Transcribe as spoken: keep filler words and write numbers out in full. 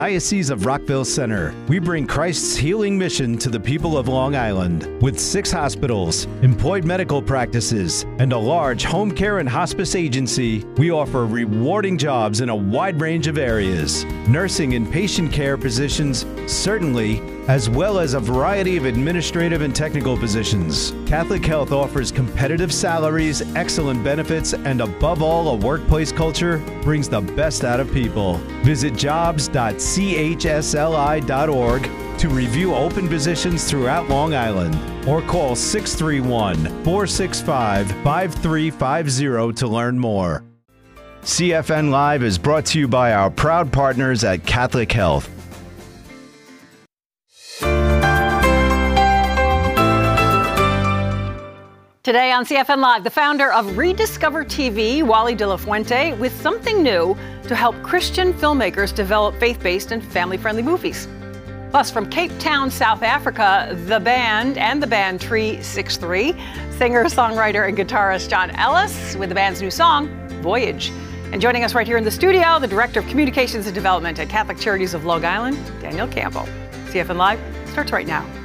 Diocese of Rockville Center, we bring Christ's healing mission to the people of Long Island. With six hospitals, employed medical practices, and a large home care and hospice agency, we offer rewarding jobs in a wide range of areas. Nursing and patient care positions, certainly, as well as a variety of administrative and technical positions. Catholic Health offers competitive salaries, excellent benefits, and above all, a workplace culture brings the best out of people. Visit jobs dot c h s l i dot org to review open positions throughout Long Island, or call six three one, four six five, five three five zero to learn more. C F N Live is brought to you by our proud partners at Catholic Health. Today on C F N Live, the founder of Rediscover T V, Wally De La Fuente, with something new to help Christian filmmakers develop faith-based and family-friendly movies. Plus, from Cape Town, South Africa, The Band and the band Tree six three, singer, songwriter, and guitarist John Ellis with the band's new song, Voyage. And joining us right here in the studio, the Director of Communications and Development at Catholic Charities of Long Island, Daniel Campbell. C F N Live starts right now.